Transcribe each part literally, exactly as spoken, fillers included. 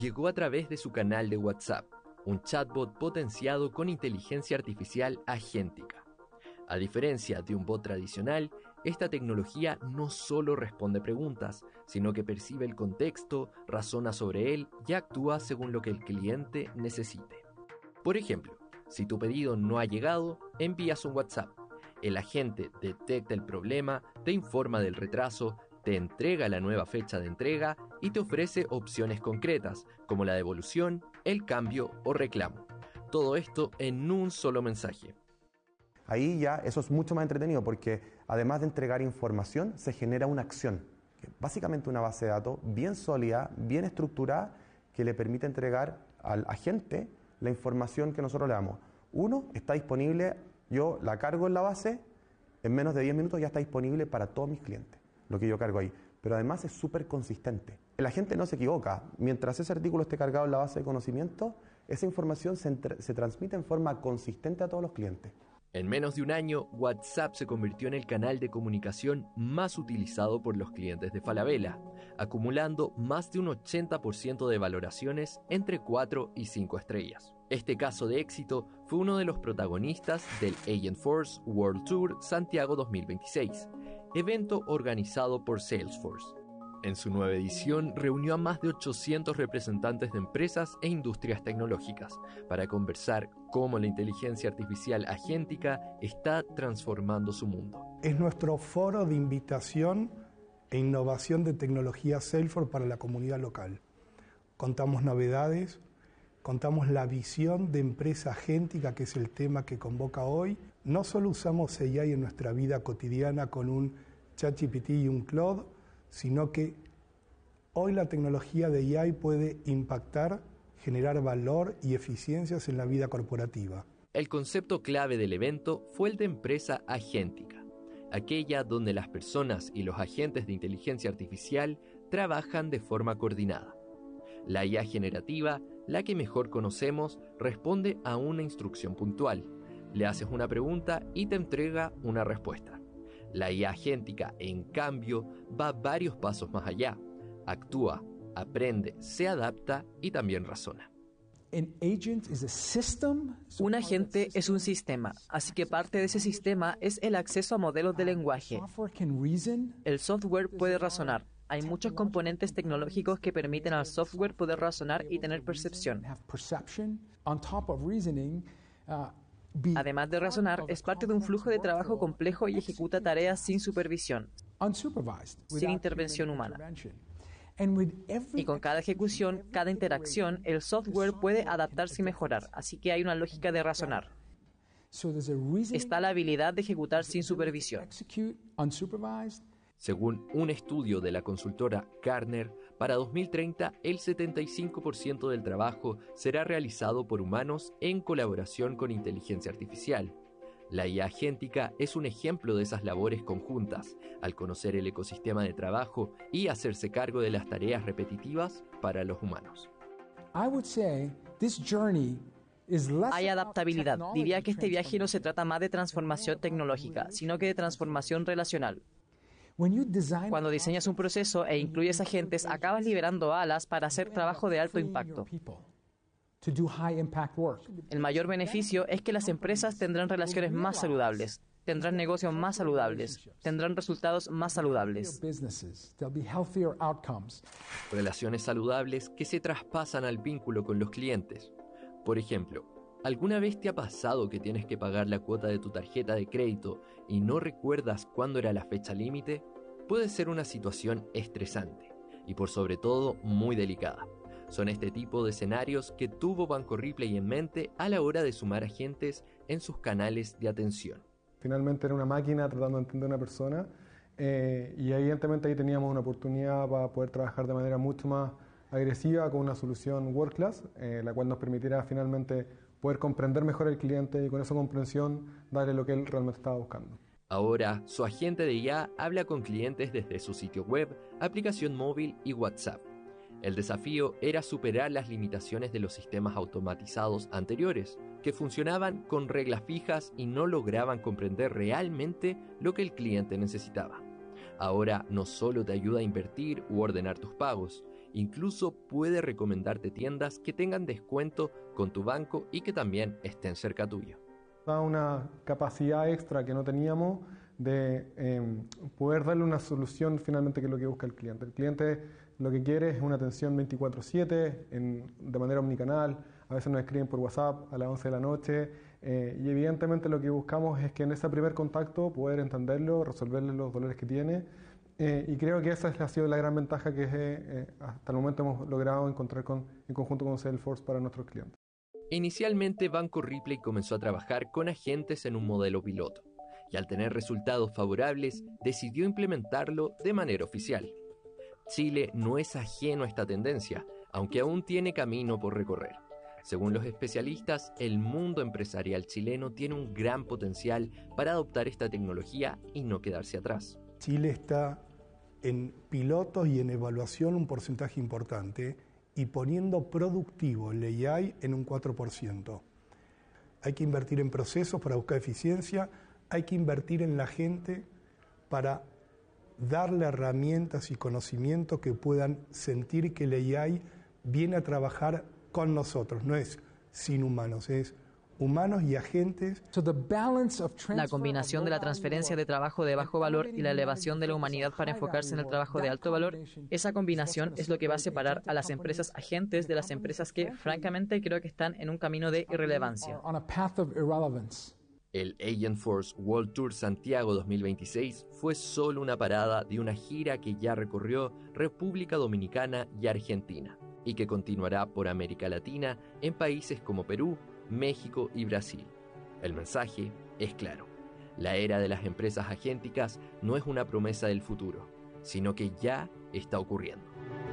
llegó a través de su canal de WhatsApp, un chatbot potenciado con inteligencia artificial agéntica. A diferencia de un bot tradicional, esta tecnología no solo responde preguntas, sino que percibe el contexto, razona sobre él y actúa según lo que el cliente necesite. Por ejemplo, si tu pedido no ha llegado, envías un WhatsApp. El agente detecta el problema, te informa del retraso, te entrega la nueva fecha de entrega y te ofrece opciones concretas, como la devolución, el cambio o reclamo. Todo esto en un solo mensaje. Ahí ya eso es mucho más entretenido porque además de entregar información, se genera una acción. Básicamente una base de datos bien sólida, bien estructurada, que le permite entregar al agente la información que nosotros le damos. Uno, está disponible, yo la cargo en la base, en menos de diez minutos ya está disponible para todos mis clientes, lo que yo cargo ahí. Pero además es súper consistente. El agente no se equivoca. Mientras ese artículo esté cargado en la base de conocimiento, esa información se, se transmite en forma consistente a todos los clientes. En menos de un año, WhatsApp se convirtió en el canal de comunicación más utilizado por los clientes de Falabella, acumulando más de un ochenta por ciento de valoraciones entre cuatro y cinco estrellas. Este caso de éxito fue uno de los protagonistas del Agentforce World Tour Santiago dos mil veintiséis, evento organizado por Salesforce. En su nueva edición reunió a más de ochocientos representantes de empresas e industrias tecnológicas para conversar cómo la inteligencia artificial agéntica está transformando su mundo. Es nuestro foro de invitación e innovación de tecnología Salesforce para la comunidad local. Contamos novedades, contamos la visión de empresa agéntica, que es el tema que convoca hoy. No solo usamos A I en nuestra vida cotidiana con un ChatGPT y un Claude, sino que hoy la tecnología de A I puede impactar, generar valor y eficiencias en la vida corporativa. El concepto clave del evento fue el de empresa agéntica, aquella donde las personas y los agentes de inteligencia artificial trabajan de forma coordinada. La I A generativa, la que mejor conocemos, responde a una instrucción puntual. Le haces una pregunta y te entrega una respuesta. La I A agéntica, en cambio, va varios pasos más allá. Actúa, aprende, se adapta y también razona. Un agente es un sistema, así que parte de ese sistema es el acceso a modelos de lenguaje. El software puede razonar. Hay muchos componentes tecnológicos que permiten al software poder razonar y tener percepción. Además de razonar, es parte de un flujo de trabajo complejo y ejecuta tareas sin supervisión, sin intervención humana. Y con cada ejecución, cada interacción, el software puede adaptarse y mejorar, así que hay una lógica de razonar. Está la habilidad de ejecutar sin supervisión. Según un estudio de la consultora Gartner, para dos mil treinta el setenta y cinco por ciento del trabajo será realizado por humanos en colaboración con inteligencia artificial. La I A agéntica es un ejemplo de esas labores conjuntas, al conocer el ecosistema de trabajo y hacerse cargo de las tareas repetitivas para los humanos. Hay adaptabilidad. Diría que este viaje no se trata más de transformación tecnológica, sino que de transformación relacional. Cuando diseñas un proceso e incluyes agentes, acabas liberando alas para hacer trabajo de alto impacto. El mayor beneficio es que las empresas tendrán relaciones más saludables, tendrán negocios más saludables, tendrán resultados más saludables. Relaciones saludables que se traspasan al vínculo con los clientes. Por ejemplo, ¿alguna vez te ha pasado que tienes que pagar la cuota de tu tarjeta de crédito y no recuerdas cuándo era la fecha límite? Puede ser una situación estresante y por sobre todo muy delicada. Son este tipo de escenarios que tuvo Banco Ripley en mente a la hora de sumar agentes en sus canales de atención. Finalmente era una máquina tratando de entender a una persona eh, y evidentemente ahí teníamos una oportunidad para poder trabajar de manera mucho más agresiva con una solución world class, eh, la cual nos permitiera finalmente poder comprender mejor al cliente y con esa comprensión darle lo que él realmente estaba buscando. Ahora, su agente de I A habla con clientes desde su sitio web, aplicación móvil y WhatsApp. El desafío era superar las limitaciones de los sistemas automatizados anteriores, que funcionaban con reglas fijas y no lograban comprender realmente lo que el cliente necesitaba. Ahora no solo te ayuda a invertir u ordenar tus pagos, Incluso puede recomendarte tiendas que tengan descuento con tu banco y que también estén cerca tuyo. Da una capacidad extra que no teníamos de eh, poder darle una solución finalmente que es lo que busca el cliente. El cliente lo que quiere es una atención veinticuatro siete de manera omnicanal. A veces nos escriben por WhatsApp a las once de la noche eh, y evidentemente lo que buscamos es que en ese primer contacto poder entenderlo, resolverle los dolores que tiene eh, y creo que esa ha sido la gran ventaja que eh, hasta el momento hemos logrado encontrar con, en conjunto con Salesforce para nuestros clientes. Inicialmente Banco Ripley comenzó a trabajar con agentes en un modelo piloto y al tener resultados favorables decidió implementarlo de manera oficial. Chile no es ajeno a esta tendencia, aunque aún tiene camino por recorrer. Según los especialistas, el mundo empresarial chileno tiene un gran potencial para adoptar esta tecnología y no quedarse atrás. Chile está en pilotos y en evaluación un porcentaje importante y poniendo productivo el A I en un cuatro por ciento. Hay que invertir en procesos para buscar eficiencia, hay que invertir en la gente para darle herramientas y conocimientos que puedan sentir que el A I viene a trabajar con nosotros, no es sin humanos, es humanos y agentes. La combinación de la transferencia de trabajo de bajo valor y la elevación de la humanidad para enfocarse en el trabajo de alto valor, esa combinación es lo que va a separar a las empresas agentes de las empresas que, francamente, creo que están en un camino de irrelevancia. El Agentforce World Tour Santiago dos mil veintiséis fue solo una parada de una gira que ya recorrió República Dominicana y Argentina, y que continuará por América Latina en países como Perú, México y Brasil. El mensaje es claro. La era de las empresas agénticas no es una promesa del futuro, sino que ya está ocurriendo.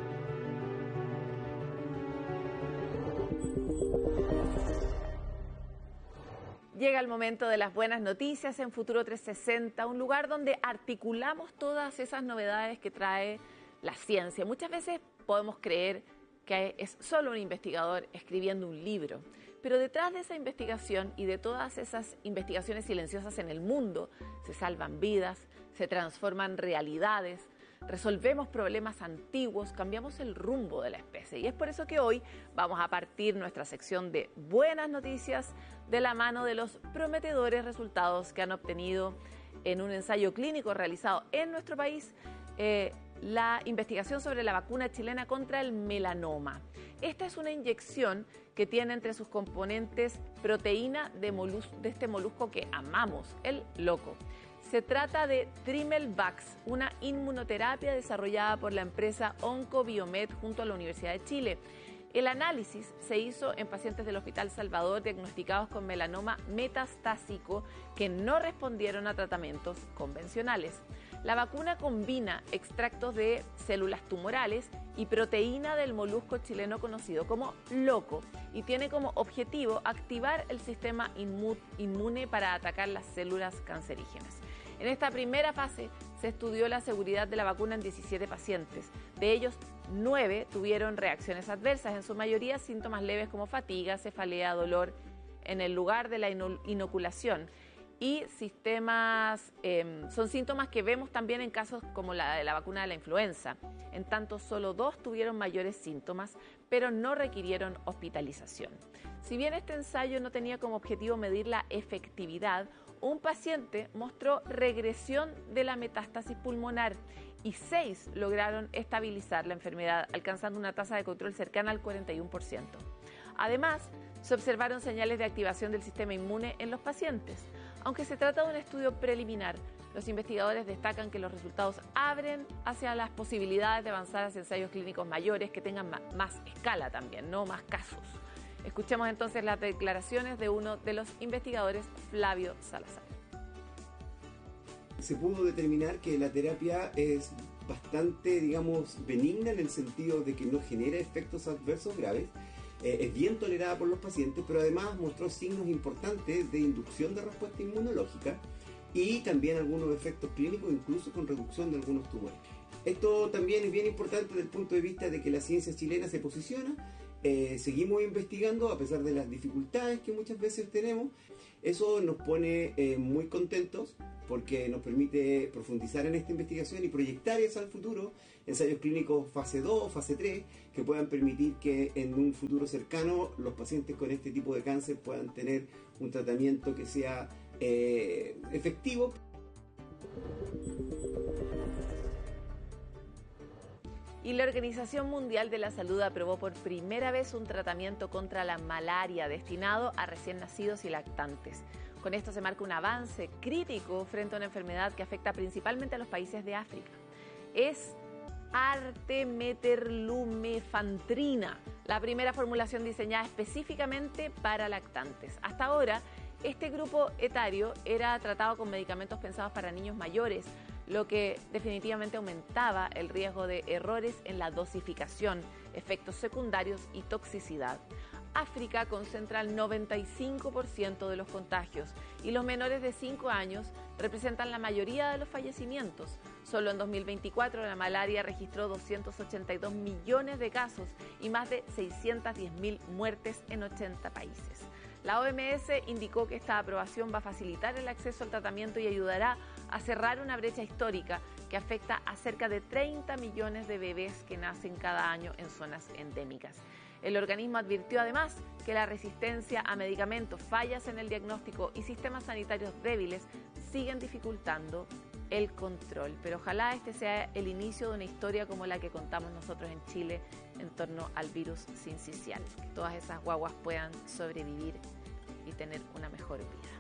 Llega el momento de las buenas noticias en Futuro trescientos sesenta, un lugar donde articulamos todas esas novedades que trae la ciencia. Muchas veces podemos creer que es solo un investigador escribiendo un libro, pero detrás de esa investigación y de todas esas investigaciones silenciosas en el mundo se salvan vidas, se transforman realidades, resolvemos problemas antiguos, cambiamos el rumbo de la especie. Y es por eso que hoy vamos a partir nuestra sección de buenas noticias de la mano de los prometedores resultados que han obtenido en un ensayo clínico realizado en nuestro país eh, la investigación sobre la vacuna chilena contra el melanoma. Esta es una inyección que tiene entre sus componentes proteína de, molus- de este molusco que amamos, el loco. Se trata de Trimelvax, una inmunoterapia desarrollada por la empresa Oncobiomed junto a la Universidad de Chile. El análisis se hizo en pacientes del Hospital Salvador diagnosticados con melanoma metastásico que no respondieron a tratamientos convencionales. La vacuna combina extractos de células tumorales y proteína del molusco chileno conocido como loco y tiene como objetivo activar el sistema inmune para atacar las células cancerígenas. En esta primera fase se estudió la seguridad de la vacuna en diecisiete pacientes. De ellos, nueve tuvieron reacciones adversas, en su mayoría síntomas leves como fatiga, cefalea, dolor en el lugar de la inoculación. Y sistemas, eh, son síntomas que vemos también en casos como la de la vacuna de la influenza. En tanto, solo dos tuvieron mayores síntomas, pero no requirieron hospitalización. Si bien este ensayo no tenía como objetivo medir la efectividad, un paciente mostró regresión de la metástasis pulmonar y seis lograron estabilizar la enfermedad, alcanzando una tasa de control cercana al cuarenta y uno por ciento. Además, se observaron señales de activación del sistema inmune en los pacientes. Aunque se trata de un estudio preliminar, los investigadores destacan que los resultados abren hacia las posibilidades de avanzar hacia ensayos clínicos mayores que tengan más escala también, no más casos. Escuchemos entonces las declaraciones de uno de los investigadores, Flavio Salazar. Se pudo determinar que la terapia es bastante, digamos, benigna en el sentido de que no genera efectos adversos graves. Eh, es bien tolerada por los pacientes, pero además mostró signos importantes de inducción de respuesta inmunológica y también algunos efectos clínicos, incluso con reducción de algunos tumores. Esto también es bien importante desde el punto de vista de que la ciencia chilena se posiciona eh, seguimos investigando a pesar de las dificultades que muchas veces tenemos. Eso nos pone eh, muy contentos porque nos permite profundizar en esta investigación y proyectar eso al futuro, ensayos clínicos fase dos, fase tres, que puedan permitir que en un futuro cercano los pacientes con este tipo de cáncer puedan tener un tratamiento que sea eh, efectivo. Y la Organización Mundial de la Salud aprobó por primera vez un tratamiento contra la malaria destinado a recién nacidos y lactantes. Con esto se marca un avance crítico frente a una enfermedad que afecta principalmente a los países de África. Es artemetherlumefantrina, la primera formulación diseñada específicamente para lactantes. Hasta ahora, este grupo etario era tratado con medicamentos pensados para niños mayores, lo que definitivamente aumentaba el riesgo de errores en la dosificación, efectos secundarios y toxicidad. África concentra el noventa y cinco por ciento de los contagios y los menores de cinco años representan la mayoría de los fallecimientos. Solo en dos mil veinticuatro la malaria registró doscientos ochenta y dos millones de casos y más de seiscientas diez mil muertes en ochenta países. La O M S indicó que esta aprobación va a facilitar el acceso al tratamiento y ayudará a cerrar una brecha histórica que afecta a cerca de treinta millones de bebés que nacen cada año en zonas endémicas. El organismo advirtió además que la resistencia a medicamentos, fallas en el diagnóstico y sistemas sanitarios débiles siguen dificultando el control. Pero ojalá este sea el inicio de una historia como la que contamos nosotros en Chile en torno al virus sincicial. Que todas esas guaguas puedan sobrevivir y tener una mejor vida.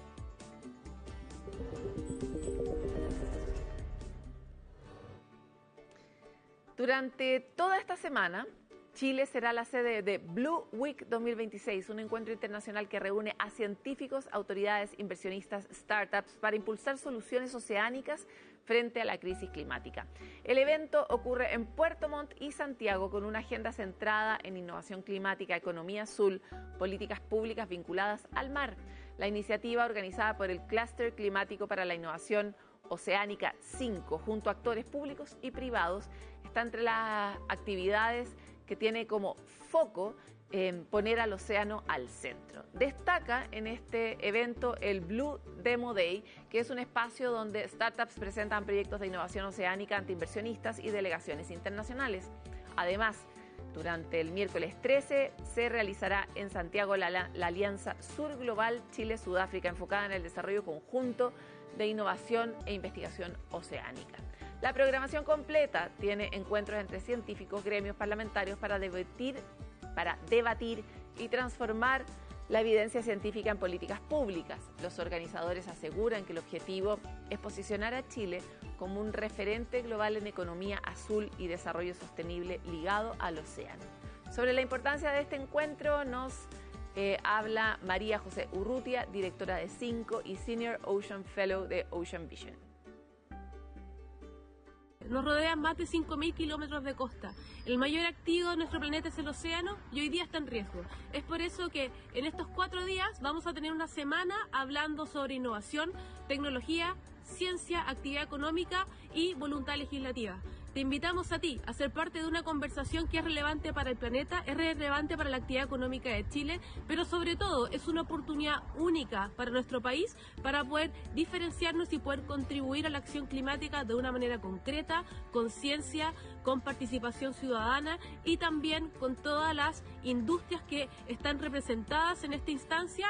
Durante toda esta semana, Chile será la sede de Blue Week dos mil veintiséis, un encuentro internacional que reúne a científicos, autoridades, inversionistas, startups para impulsar soluciones oceánicas frente a la crisis climática. El evento ocurre en Puerto Montt y Santiago con una agenda centrada en innovación climática, economía azul, políticas públicas vinculadas al mar. La iniciativa, organizada por el Clúster Climático para la Innovación Oceánica cinco, junto a actores públicos y privados, está entre las actividades que tiene como foco eh, poner al océano al centro. Destaca en este evento el Blue Demo Day, que es un espacio donde startups presentan proyectos de innovación oceánica ante inversionistas y delegaciones internacionales. Además, durante el miércoles trece se realizará en Santiago la, la, la Alianza Sur Global Chile-Sudáfrica, enfocada en el desarrollo conjunto de innovación e investigación oceánica. La programación completa tiene encuentros entre científicos, gremios parlamentarios para debatir, para debatir y transformar la evidencia científica en políticas públicas. Los organizadores aseguran que el objetivo es posicionar a Chile como un referente global en economía azul y desarrollo sostenible ligado al océano. Sobre la importancia de este encuentro nos eh, habla María José Urrutia, directora de Cinco y Senior Ocean Fellow de Ocean Vision. Nos rodean más de cinco mil kilómetros de costa. El mayor activo de nuestro planeta es el océano y hoy día está en riesgo. Es por eso que en estos cuatro días vamos a tener una semana hablando sobre innovación, tecnología, ciencia, actividad económica y voluntad legislativa. Te invitamos a ti a ser parte de una conversación que es relevante para el planeta, es relevante para la actividad económica de Chile, pero sobre todo es una oportunidad única para nuestro país para poder diferenciarnos y poder contribuir a la acción climática de una manera concreta, con ciencia, con participación ciudadana y también con todas las industrias que están representadas en esta instancia.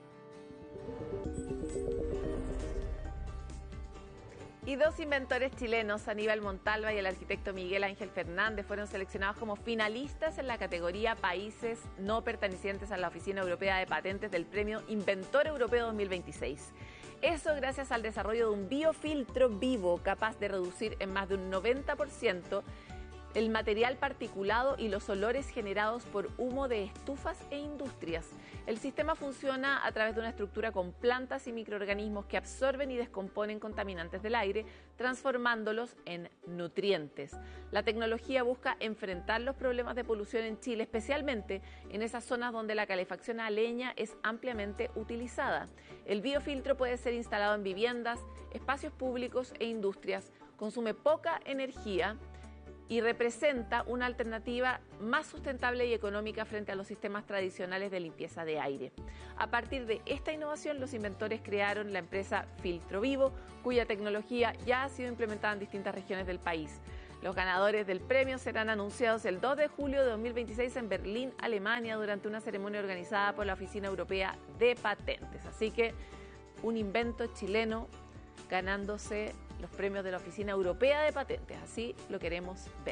Y dos inventores chilenos, Aníbal Montalva y el arquitecto Miguel Ángel Fernández, fueron seleccionados como finalistas en la categoría Países no pertenecientes a la Oficina Europea de Patentes del Premio Inventor Europeo dos mil veintiséis. Eso gracias al desarrollo de un biofiltro vivo capaz de reducir en más de un noventa por ciento el material particulado y los olores generados por humo de estufas e industrias. El sistema funciona a través de una estructura con plantas y microorganismos que absorben y descomponen contaminantes del aire, transformándolos en nutrientes. La tecnología busca enfrentar los problemas de polución en Chile, especialmente en esas zonas donde la calefacción a leña es ampliamente utilizada. El biofiltro puede ser instalado en viviendas, espacios públicos e industrias, consume poca energía y representa una alternativa más sustentable y económica frente a los sistemas tradicionales de limpieza de aire. A partir de esta innovación, los inventores crearon la empresa Filtro Vivo, cuya tecnología ya ha sido implementada en distintas regiones del país. Los ganadores del premio serán anunciados el dos de julio de dos mil veintiséis en Berlín, Alemania, durante una ceremonia organizada por la Oficina Europea de Patentes. Así que un invento chileno ganándose los premios de la Oficina Europea de Patentes. Así lo queremos ver.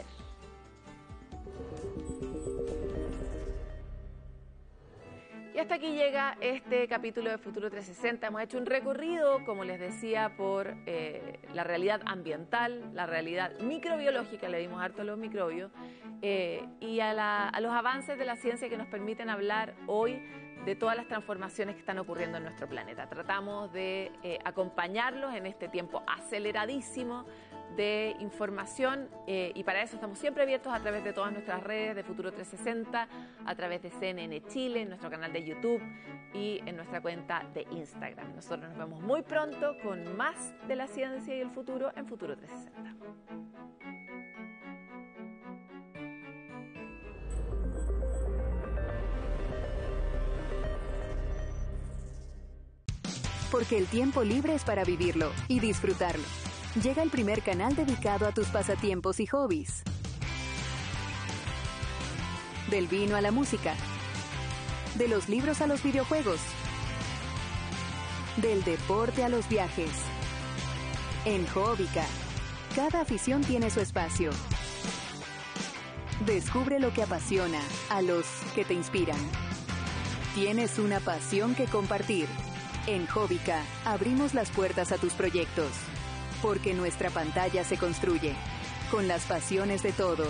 Y hasta aquí llega este capítulo de Futuro trescientos sesenta. Hemos hecho un recorrido, como les decía, por eh, la realidad ambiental, la realidad microbiológica, le dimos harto a los microbios, eh, y a, la, a los avances de la ciencia que nos permiten hablar hoy de todas las transformaciones que están ocurriendo en nuestro planeta. Tratamos de eh, acompañarlos en este tiempo aceleradísimo de información eh, y para eso estamos siempre abiertos a través de todas nuestras redes de Futuro trescientos sesenta, a través de C N N Chile, en nuestro canal de YouTube y en nuestra cuenta de Instagram. Nosotros nos vemos muy pronto con más de la ciencia y el futuro en Futuro trescientos sesenta. Porque el tiempo libre es para vivirlo y disfrutarlo. Llega el primer canal dedicado a tus pasatiempos y hobbies. Del vino a la música. De los libros a los videojuegos. Del deporte a los viajes. En Hobbica, cada afición tiene su espacio. Descubre lo que apasiona a los que te inspiran. Tienes una pasión que compartir. En Hobbica, abrimos las puertas a tus proyectos. Porque nuestra pantalla se construye con las pasiones de todos.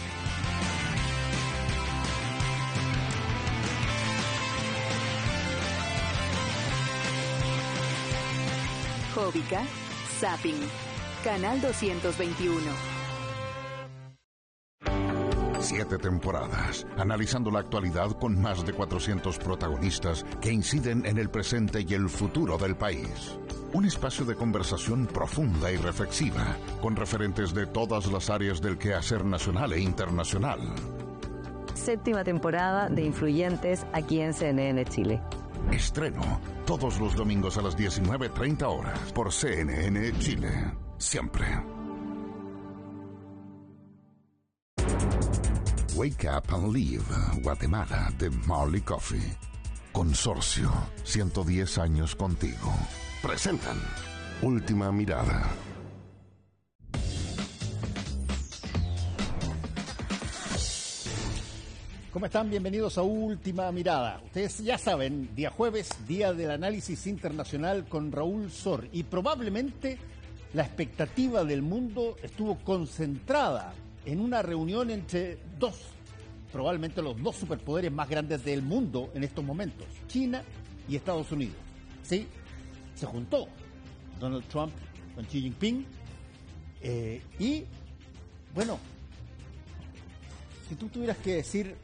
Hobbica, Zapping, Canal doscientos veintiuno. Siete temporadas, analizando la actualidad con más de cuatrocientos protagonistas que inciden en el presente y el futuro del país. Un espacio de conversación profunda y reflexiva, con referentes de todas las áreas del quehacer nacional e internacional. Séptima temporada de Influyentes aquí en C N N Chile. Estreno todos los domingos a las diecinueve treinta horas por C N N Chile. Siempre. Wake Up and Live, Guatemala, de Marley Coffee. Consorcio, ciento diez años contigo. Presentan Última Mirada. ¿Cómo están? Bienvenidos a Última Mirada. Ustedes ya saben, día jueves, día del análisis internacional con Raúl Sor. Y probablemente la expectativa del mundo estuvo concentrada en una reunión entre dos, probablemente los dos superpoderes más grandes del mundo en estos momentos, China y Estados Unidos. Sí, se juntó Donald Trump con Xi Jinping eh, y, bueno, si tú tuvieras que decir,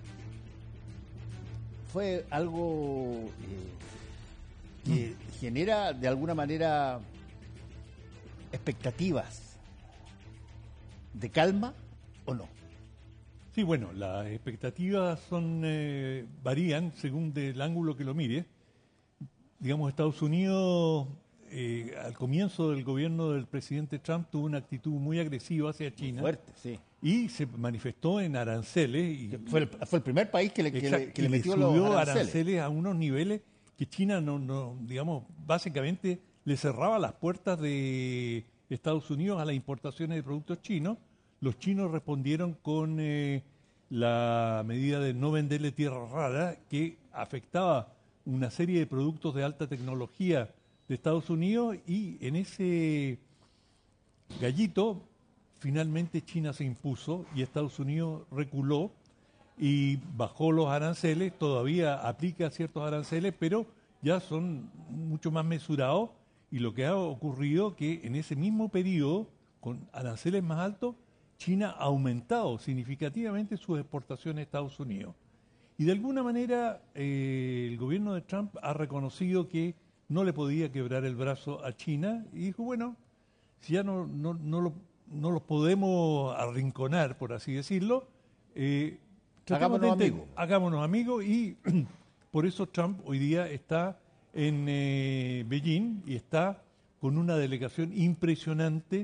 fue algo eh, que mm. genera de alguna manera expectativas de calma o no. Sí, bueno, las expectativas son eh, varían según del ángulo que lo mire. Digamos, Estados Unidos, eh, al comienzo del gobierno del presidente Trump, tuvo una actitud muy agresiva hacia China. Muy fuerte, sí. Y se manifestó en aranceles. Y, fue, el, fue el primer país que le, que le, que le metió le subió los aranceles. aranceles a unos niveles que China, no, no, digamos, básicamente le cerraba las puertas de Estados Unidos a las importaciones de productos chinos. Los chinos respondieron con eh, la medida de no venderle tierra rara, que afectaba una serie de productos de alta tecnología de Estados Unidos, y en ese gallito finalmente China se impuso y Estados Unidos reculó y bajó los aranceles. Todavía aplica ciertos aranceles, pero ya son mucho más mesurados, y lo que ha ocurrido que en ese mismo periodo, con aranceles más altos, China ha aumentado significativamente sus exportaciones a Estados Unidos. Y de alguna manera eh, el gobierno de Trump ha reconocido que no le podía quebrar el brazo a China y dijo, bueno, si ya no, no, no, lo, no los podemos arrinconar, por así decirlo. Eh, hagámonos amigos. Hagámonos amigos y por eso Trump hoy día está en eh, Beijing y está con una delegación impresionante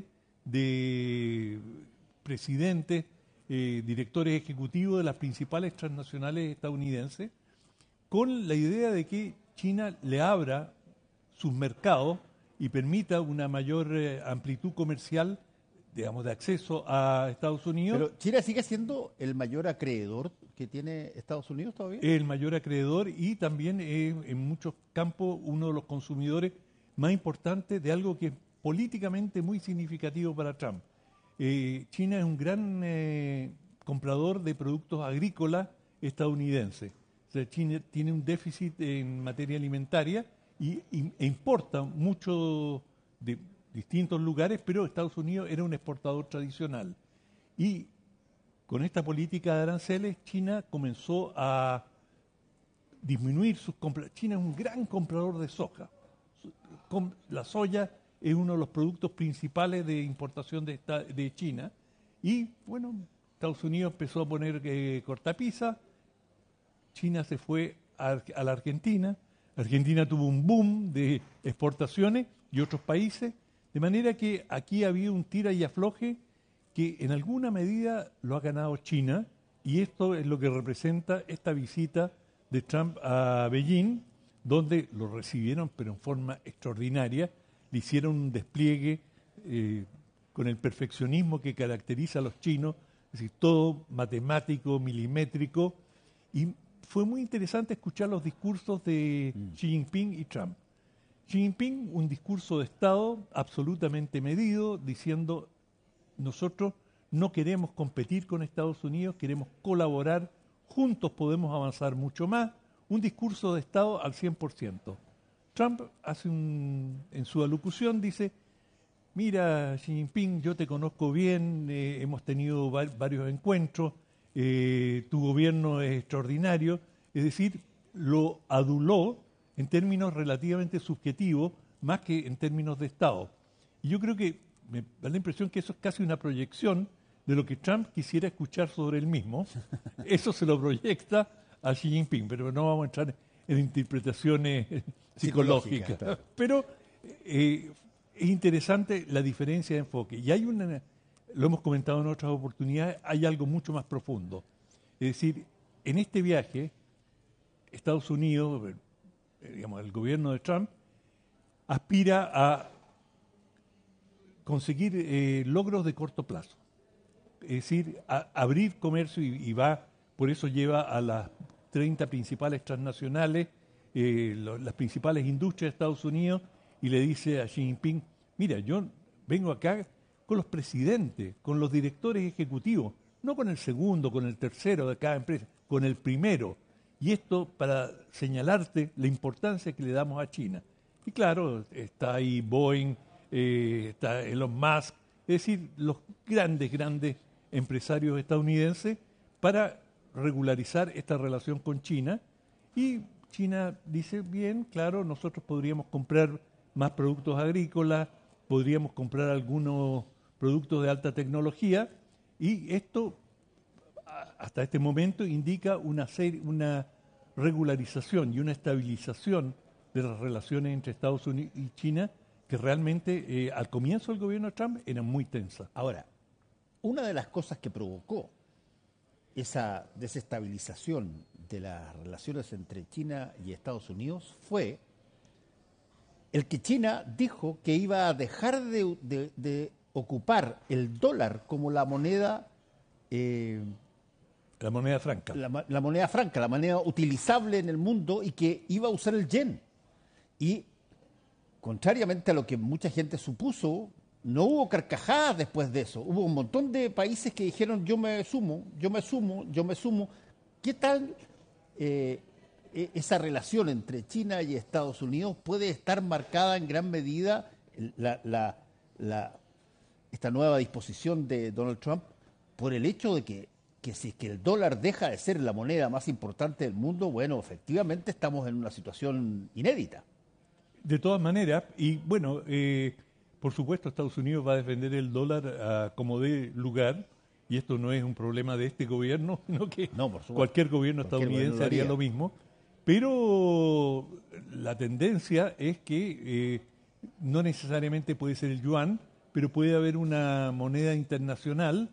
de presidentes, eh, directores ejecutivos de las principales transnacionales estadounidenses, con la idea de que China le abra sus mercados y permita una mayor eh, amplitud comercial, digamos, de acceso a Estados Unidos. Pero China sigue siendo el mayor acreedor que tiene Estados Unidos todavía. El mayor acreedor y también eh, en muchos campos uno de los consumidores más importantes de algo que es políticamente muy significativo para Trump. Eh, China es un gran eh, comprador de productos agrícolas estadounidenses. O sea, China tiene un déficit en materia alimentaria y, y, e importa mucho de distintos lugares, pero Estados Unidos era un exportador tradicional. Y con esta política de aranceles, China comenzó a disminuir sus compras. China es un gran comprador de soja. La soya es uno de los productos principales de importación de, esta, de China. Y, bueno, Estados Unidos empezó a poner eh, cortapisa. China se fue a, a la Argentina. Argentina tuvo un boom de exportaciones y otros países. De manera que aquí había un tira y afloje que en alguna medida lo ha ganado China. Y esto es lo que representa esta visita de Trump a Beijing, donde lo recibieron, pero en forma extraordinaria. Le hicieron un despliegue eh, con el perfeccionismo que caracteriza a los chinos, es decir, todo matemático, milimétrico. Y fue muy interesante escuchar los discursos de mm. Xi Jinping y Trump. Xi Jinping, un discurso de Estado absolutamente medido, diciendo, nosotros no queremos competir con Estados Unidos, queremos colaborar, juntos podemos avanzar mucho más. Un discurso de Estado al cien por ciento. Trump hace un, en su alocución dice, mira Xi Jinping, yo te conozco bien, eh, hemos tenido va- varios encuentros, eh, tu gobierno es extraordinario, es decir, lo aduló en términos relativamente subjetivos, más que en términos de Estado. Y yo creo que me da la impresión que eso es casi una proyección de lo que Trump quisiera escuchar sobre él mismo. Eso se lo proyecta a Xi Jinping, pero no vamos a entrar en interpretaciones psicológicas. Psicológica, pero eh, es interesante la diferencia de enfoque. Y hay una, lo hemos comentado en otras oportunidades, hay algo mucho más profundo. Es decir, en este viaje, Estados Unidos, digamos, el gobierno de Trump, aspira a conseguir eh, logros de corto plazo. Es decir, a abrir comercio y, y va, por eso lleva a las treinta principales transnacionales, eh, lo, las principales industrias de Estados Unidos, y le dice a Xi Jinping, mira, yo vengo acá con los presidentes, con los directores ejecutivos, no con el segundo, con el tercero de cada empresa, con el primero. Y esto para señalarte la importancia que le damos a China. Y claro, está ahí Boeing, eh, está Elon Musk, es decir, los grandes, grandes empresarios estadounidenses para regularizar esta relación con China. Y China dice, bien, claro, nosotros podríamos comprar más productos agrícolas, podríamos comprar algunos productos de alta tecnología, y esto hasta este momento indica una, serie, una regularización y una estabilización de las relaciones entre Estados Unidos y China que realmente eh, al comienzo del gobierno de Trump eran muy tensas. Ahora, una de las cosas que provocó esa desestabilización de las relaciones entre China y Estados Unidos fue el que China dijo que iba a dejar de, de, de ocupar el dólar como la moneda... Eh, la moneda franca. La, la moneda franca, la moneda utilizable en el mundo, y que iba a usar el yen. Y, contrariamente a lo que mucha gente supuso, no hubo carcajadas después de eso. Hubo un montón de países que dijeron, yo me sumo, yo me sumo, yo me sumo. ¿Qué tal eh, esa relación entre China y Estados Unidos puede estar marcada en gran medida, la, la, la, esta nueva disposición de Donald Trump, por el hecho de que que si es que el dólar deja de ser la moneda más importante del mundo, bueno, efectivamente estamos en una situación inédita. De todas maneras, y bueno, eh, por supuesto, Estados Unidos va a defender el dólar a como dé lugar, y esto no es un problema de este gobierno, sino que no, por cualquier gobierno cualquier estadounidense gobierno lo haría. haría lo mismo. Pero la tendencia es que eh, no necesariamente puede ser el yuan, pero puede haber una moneda internacional,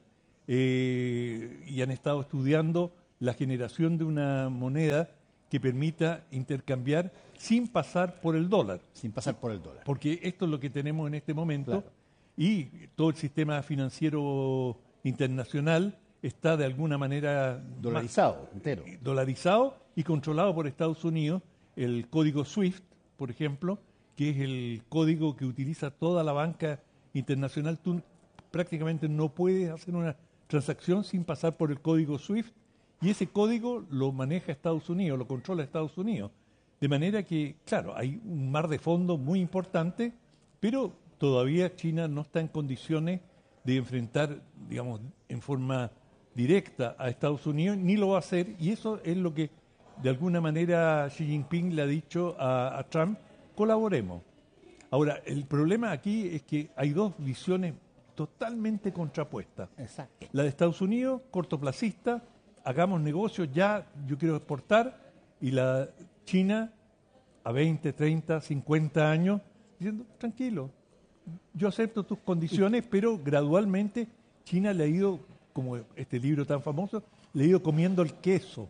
eh, y han estado estudiando la generación de una moneda que permita intercambiar sin pasar por el dólar. Sin pasar por el dólar. Porque esto es lo que tenemos en este momento, claro. Y todo el sistema financiero internacional está de alguna manera dolarizado, más, entero. Dolarizado y controlado por Estados Unidos. El código SWIFT, por ejemplo, que es el código que utiliza toda la banca internacional. Tú prácticamente no puedes hacer una transacción sin pasar por el código SWIFT, y ese código lo maneja Estados Unidos, lo controla Estados Unidos. De manera que, claro, hay un mar de fondo muy importante, pero todavía China no está en condiciones de enfrentar, digamos, en forma directa a Estados Unidos, ni lo va a hacer, y eso es lo que de alguna manera Xi Jinping le ha dicho a, a Trump: colaboremos. Ahora, el problema aquí es que hay dos visiones totalmente contrapuestas. Exacto. La de Estados Unidos, cortoplacista, hagamos negocios, ya yo quiero exportar, y la China a veinte, treinta, cincuenta años, diciendo, tranquilo, yo acepto tus condiciones, pero gradualmente China le ha ido, como este libro tan famoso, le ha ido comiendo el queso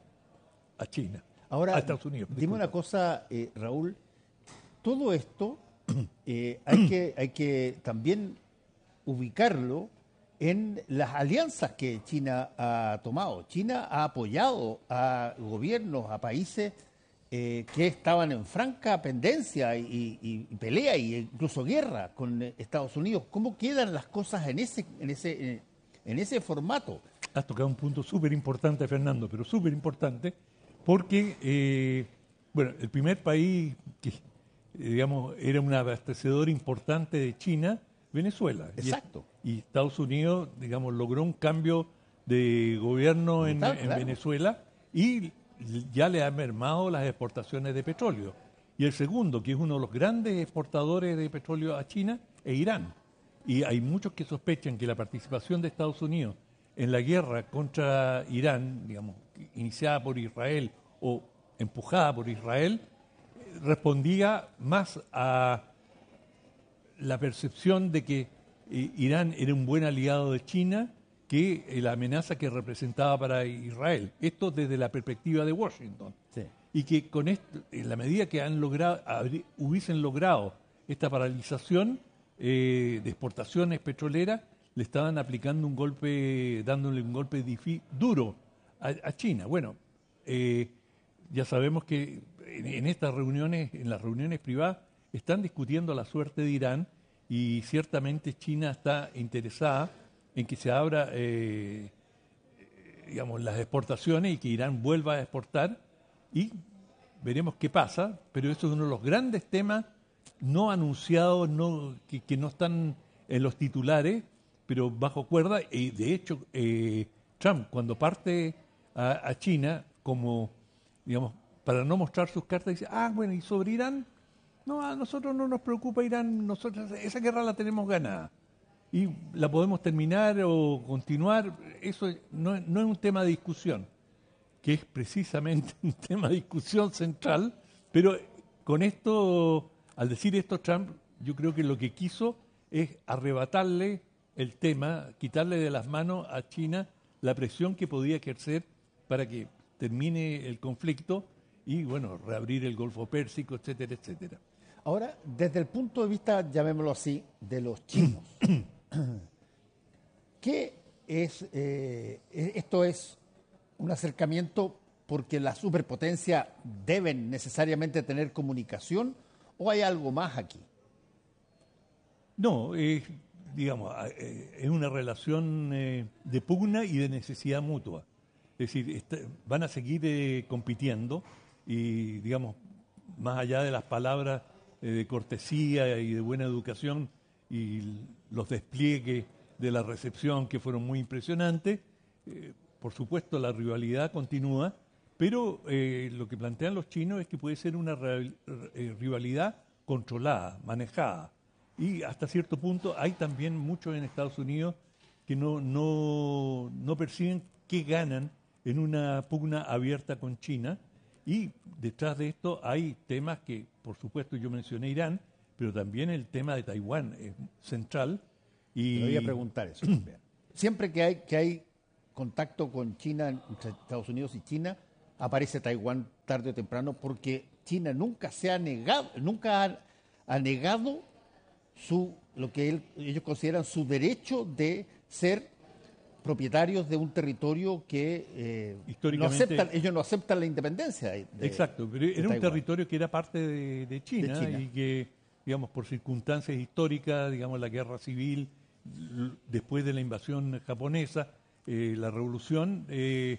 a China, ahora, a Estados Unidos. Dime disculpa. una cosa, eh, Raúl, todo esto eh, hay, que, hay que también ubicarlo en las alianzas que China ha tomado. China ha apoyado a gobiernos, a países eh, que estaban en franca pendencia y, y, y pelea e incluso guerra con Estados Unidos. ¿Cómo quedan las cosas en ese, en ese, en ese formato? Has tocado un punto súper importante, Fernando, pero súper importante, porque eh, bueno, el primer país que, eh, digamos, era un abastecedor importante de China, Venezuela. Exacto. Y, y Estados Unidos, digamos, logró un cambio de gobierno en, Brutal, en claro. Venezuela, y ya le ha mermado las exportaciones de petróleo. Y el segundo, que es uno de los grandes exportadores de petróleo a China, es Irán. Y hay muchos que sospechan que la participación de Estados Unidos en la guerra contra Irán, digamos, iniciada por Israel o empujada por Israel, respondía más a la percepción de que eh, Irán era un buen aliado de China que eh, la amenaza que representaba para Israel. Esto desde la perspectiva de Washington. Sí. Y que con esto, en la medida que han logrado, habrí, hubiesen logrado esta paralización eh, de exportaciones petroleras, le estaban aplicando un golpe, dándole un golpe difi, duro a, a China. Bueno, eh, ya sabemos que en, en estas reuniones, en las reuniones privadas, están discutiendo la suerte de Irán, y ciertamente China está interesada en que se abra, eh, digamos, las exportaciones y que Irán vuelva a exportar, y veremos qué pasa, pero eso es uno de los grandes temas no anunciados, no, que, que no están en los titulares, pero bajo cuerda. Y de hecho, eh, Trump, cuando parte a, a China, como, digamos, para no mostrar sus cartas, dice, ah, bueno, ¿y sobre Irán? No, a nosotros no nos preocupa Irán, nosotros esa guerra la tenemos ganada. Y la podemos terminar o continuar, eso no, no es un tema de discusión, que es precisamente un tema de discusión central, pero con esto, al decir esto Trump, yo creo que lo que quiso es arrebatarle el tema, quitarle de las manos a China la presión que podía ejercer para que termine el conflicto y, bueno, reabrir el Golfo Pérsico, etcétera, etcétera. Ahora, desde el punto de vista, llamémoslo así, de los chinos, ¿qué es, eh, esto es un acercamiento porque las superpotencias deben necesariamente tener comunicación, o hay algo más aquí? No, eh, digamos, eh, es una relación eh, de pugna y de necesidad mutua. Es decir, está, van a seguir eh, compitiendo y, digamos, más allá de las palabras eh, de cortesía y de buena educación y los despliegues de la recepción que fueron muy impresionantes, eh, por supuesto la rivalidad continúa, pero eh, lo que plantean los chinos es que puede ser una rivalidad controlada, manejada. y hasta cierto punto hay también muchos en Estados Unidos que no, no, no perciben qué ganan en una pugna abierta con China, y detrás de esto hay temas que, por supuesto, yo mencioné Irán, pero también el tema de Taiwán es central. Y te voy a preguntar eso. Siempre que hay, que hay contacto con China, entre Estados Unidos y China, aparece Taiwán tarde o temprano, porque China nunca se ha negado, nunca ha, ha negado su, lo que él, ellos consideran su derecho de ser propietarios de un territorio que eh, históricamente no aceptan, ellos no aceptan la independencia. De, exacto, pero era un territorio que era parte de, de, China, de China y que, digamos, por circunstancias históricas, digamos, la guerra civil, después de la invasión japonesa, eh, la revolución, eh,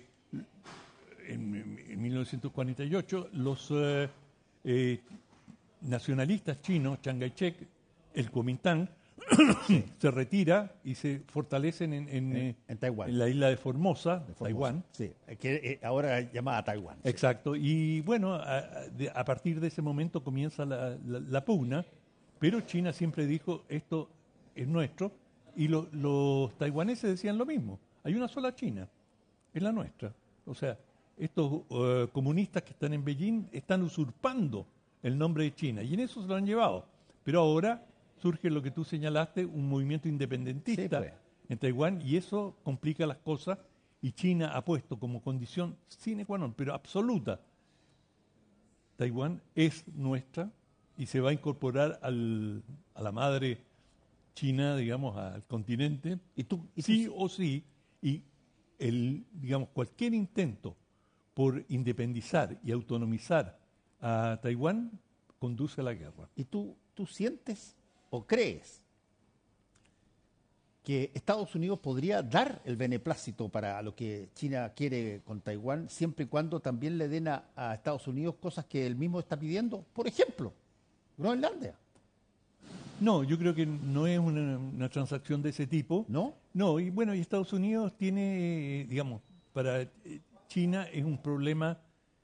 en, en mil novecientos cuarenta y ocho, los eh, eh, nacionalistas chinos, Chiang Kai-shek, el Kuomintang, sí. se retira y se fortalecen en, en, en, en, Taiwán. en la isla de Formosa, de Formosa, Taiwán. Sí, que ahora es llamada Taiwán. Exacto, sí. Y bueno, a, de, a partir de ese momento comienza la, la, la pugna, pero China siempre dijo, esto es nuestro, y lo, los taiwaneses decían lo mismo, hay una sola China, es la nuestra. O sea, estos uh, comunistas que están en Beijing están usurpando el nombre de China, y en eso se lo han llevado. Pero ahora surge lo que tú señalaste, un movimiento independentista sí, pues. en Taiwán, y eso complica las cosas, y China ha puesto como condición sine qua non, pero absoluta, Taiwán es nuestra y se va a incorporar al, a la madre China, digamos, al continente, ¿Y tú, y sí tú? o sí, y el, digamos, cualquier intento por independizar y autonomizar a Taiwán conduce a la guerra. ¿Y tú, tú sientes o crees que Estados Unidos podría dar el beneplácito para lo que China quiere con Taiwán, siempre y cuando también le den a, a Estados Unidos cosas que él mismo está pidiendo? Por ejemplo, Groenlandia. No, yo creo que no es una, una transacción de ese tipo. ¿No? No, y bueno, y Estados Unidos tiene, digamos, para China es un problema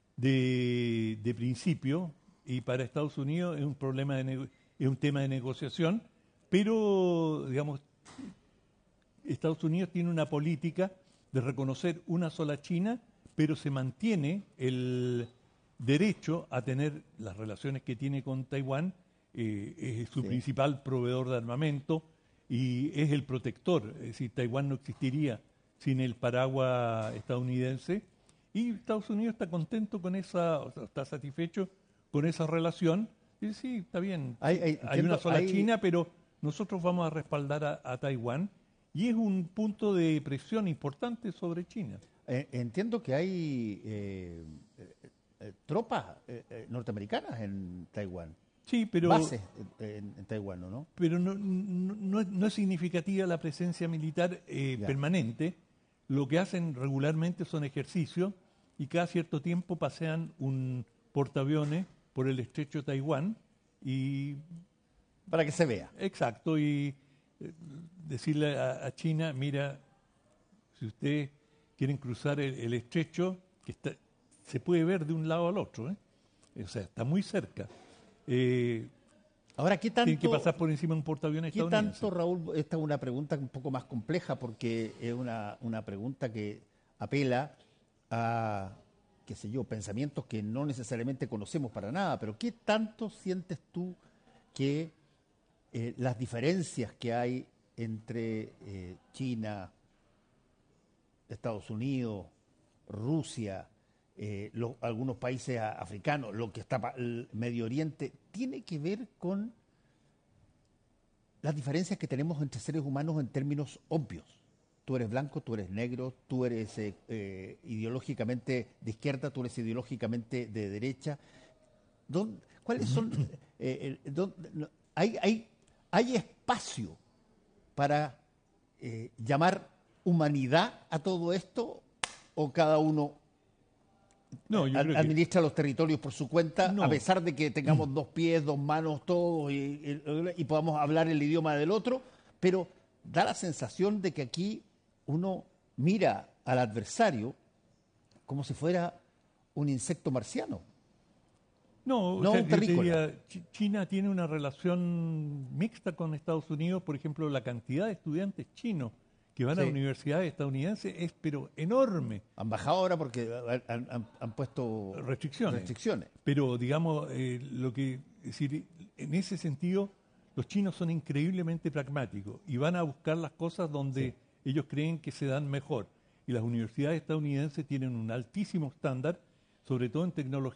de, de principio, y para Estados Unidos es un problema de nego- es un tema de negociación, pero, digamos, Estados Unidos tiene una política de reconocer una sola China, pero se mantiene el derecho a tener las relaciones que tiene con Taiwán, eh, es su sí. principal proveedor de armamento y es el protector, es decir, Taiwán no existiría sin el paraguas estadounidense, y Estados Unidos está contento con esa, o sea, está satisfecho con esa relación. Y sí, está bien, hay, hay, hay entiendo, una sola hay... China, pero nosotros vamos a respaldar a, a Taiwán, y es un punto de presión importante sobre China. Eh, entiendo que hay eh, eh, tropas eh, norteamericanas en Taiwán. Sí, pero... Bases en, en Taiwán, ¿no? Pero no, no, no, no es significativa la presencia militar eh, permanente. Lo que hacen regularmente son ejercicios, y cada cierto tiempo pasean un portaaviones por el estrecho de Taiwán, y para que se vea. Exacto, y eh, decirle a, a China, mira, si ustedes quieren cruzar el, el estrecho, que está, se puede ver de un lado al otro, ¿eh? O sea, está muy cerca. Eh, Ahora, ¿qué tanto? Tienen que pasar por encima de un portaaviones ¿Qué estadounidense. tanto, Raúl? Esta es una pregunta un poco más compleja, porque es una, una pregunta que apela a, qué sé yo, pensamientos que no necesariamente conocemos para nada, pero ¿qué tanto sientes tú que eh, las diferencias que hay entre eh, China, Estados Unidos, Rusia, eh, lo, algunos países a, africanos, lo que está el Medio Oriente, tiene que ver con las diferencias que tenemos entre seres humanos en términos obvios? Tú eres blanco, tú eres negro, tú eres eh, eh, ideológicamente de izquierda, tú eres ideológicamente de derecha. ¿Dónde, ¿Cuáles son? Eh, eh, dónde, no, hay, hay, ¿Hay espacio para eh, llamar humanidad a todo esto, o cada uno no, yo ad, creo administra que... los territorios por su cuenta, no. a pesar de que tengamos dos pies, dos manos, todos, y, y, y podamos hablar el idioma del otro? Pero da la sensación de que aquí uno mira al adversario como si fuera un insecto marciano. No, no o sea, un terrícola. Diría, China tiene una relación mixta con Estados Unidos. Por ejemplo, la cantidad de estudiantes chinos que van sí. a universidades estadounidenses es pero enorme. Han bajado ahora porque han, han, han puesto restricciones. restricciones. Pero digamos, eh, lo que es decir, en ese sentido, los chinos son increíblemente pragmáticos y van a buscar las cosas donde sí. ellos creen que se dan mejor. Y las universidades estadounidenses tienen un altísimo estándar, sobre todo en tecnología.